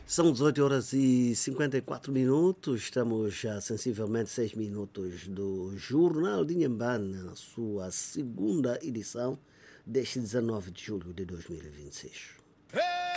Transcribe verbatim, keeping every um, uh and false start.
São dezoito horas e cinquenta e quatro minutos, estamos já sensivelmente seis minutos do Jornal de Inhambane, na sua segunda edição, deste dezenove de julho de dois mil e vinte e seis.